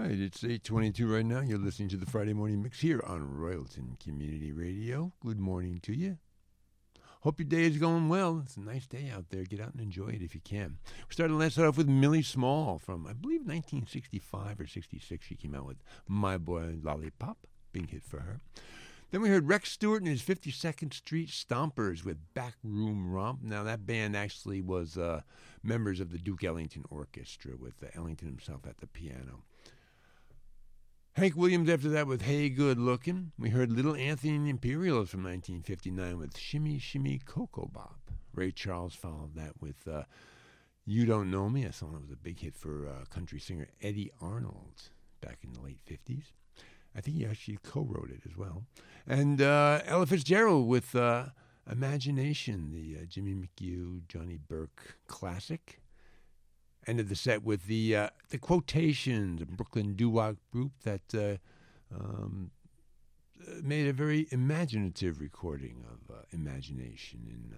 right, it's 8:22 right now. You're listening to the Friday Morning Mix here on Royalton Community Radio. Good morning to you. Hope your day is going well. It's a nice day out there. Get out and enjoy it if you can. We started last off with Millie Small from, I believe, 1965 or 66. She came out with My Boy Lollipop, big hit for her. Then we heard Rex Stewart and his 52nd Street Stompers with Backroom Romp. Now, that band actually was members of the Duke Ellington Orchestra with Ellington himself at the piano. Hank Williams after that with Hey Good Lookin'. We heard Little Anthony and the Imperials from 1959 with Shimmy Shimmy Cocoa Bop. Ray Charles followed that with You Don't Know Me, a song that was a big hit for country singer Eddie Arnold back in the late 50s. I think he actually co-wrote it as well. And Ella Fitzgerald with Imagination, the Jimmy McHugh, Johnny Burke classic. Ended the set with the Quotations, a Brooklyn doo-wop group that made a very imaginative recording of Imagination in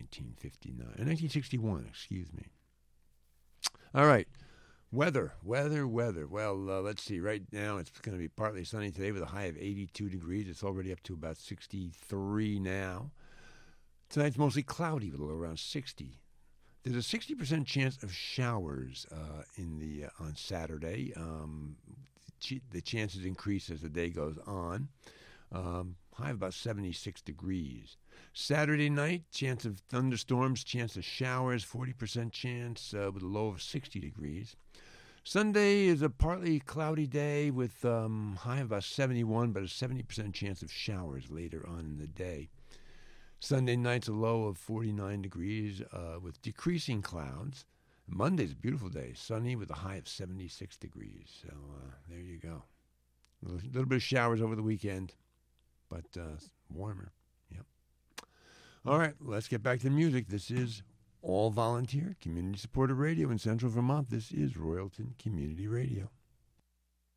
1961, excuse me. All right. Weather. Well, let's see. Right now, it's going to be partly sunny today with a high of 82 degrees. It's already up to about 63 now. Tonight's mostly cloudy with a low around 60. There's a 60% chance of showers on Saturday. The chances increase as the day goes on. High of about 76 degrees. Saturday night, chance of thunderstorms, chance of showers, 40% chance with a low of 60 degrees. Sunday is a partly cloudy day with high of about 71, but a 70% chance of showers later on in the day. Sunday night's a low of 49 degrees with decreasing clouds. Monday's a beautiful day, sunny with a high of 76 degrees. So there you go. A little bit of showers over the weekend, but warmer. Yep. All right, let's get back to the music. This is all volunteer, community-supported radio in Central Vermont. This is Royalton Community Radio.